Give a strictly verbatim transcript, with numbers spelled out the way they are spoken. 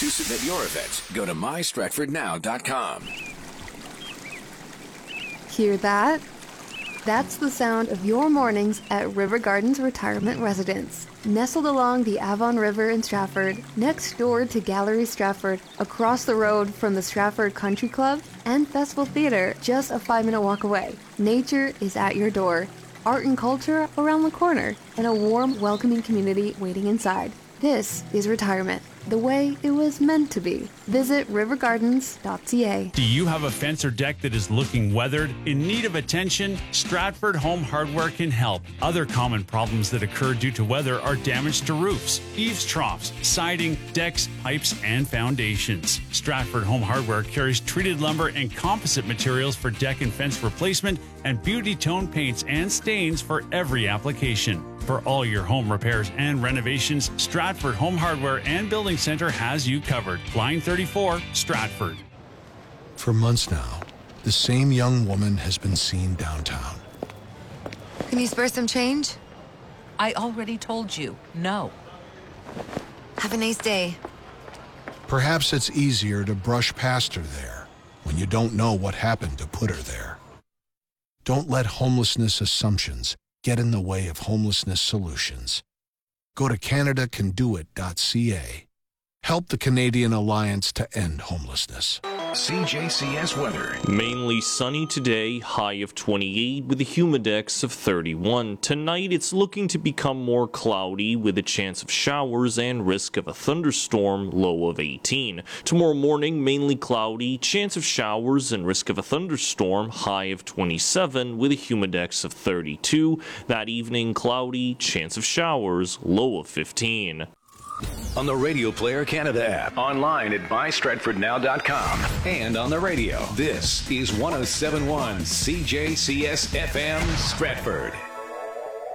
To submit your event, go to my stratford now dot com. Hear that? That's the sound of your mornings at River Gardens Retirement Residence. Nestled along the Avon River in Stratford, next door to Gallery Stratford, across the road from the Stratford Country Club and Festival Theater, just a five-minute walk away. Nature is at your door, art and culture around the corner, and a warm, welcoming community waiting inside. This is retirement, the way it was meant to be. Visit river gardens dot c a. Do you have a fence or deck that is looking weathered, in need of attention? Stratford Home Hardware can help. Other common problems that occur due to weather are damage to roofs, eaves troughs, siding, decks, pipes, and foundations. Stratford Home Hardware carries treated lumber and composite materials for deck and fence replacement and beauty tone paints and stains for every application. For all your home repairs and renovations, Stratford Home Hardware and Building Center has you covered. Line thirty-four, Stratford. For months now, the same young woman has been seen downtown. Can you spare some change? I already told you, no. Have a nice day. Perhaps it's easier to brush past her there when you don't know what happened to put her there. Don't let homelessness assumptions get in the way of homelessness solutions. Go to canada can do it dot c a. Help the Canadian Alliance to End Homelessness. C J C S weather. Mainly sunny today, high of twenty-eight with a humidex of thirty-one. Tonight it's looking to become more cloudy with a chance of showers and risk of a thunderstorm, low of eighteen. Tomorrow morning mainly cloudy, chance of showers and risk of a thunderstorm, high of twenty-seven with a humidex of thirty-two. That evening cloudy, chance of showers, low of fifteen. On the Radio Player Canada app, online at my stratford now dot com, and on the radio. This is one oh seven point one C J C S F M Stratford.